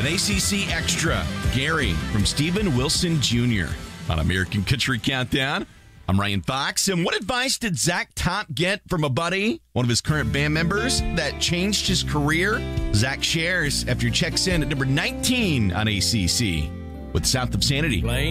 An ACC Extra, Gary from Stephen Wilson Jr. on American Country Countdown. I'm Ryan Fox, and what advice did Zach Top get from a buddy, one of his current band members, that changed his career? Zach shares after he checks in at number 19 on ACC with South of Sanity.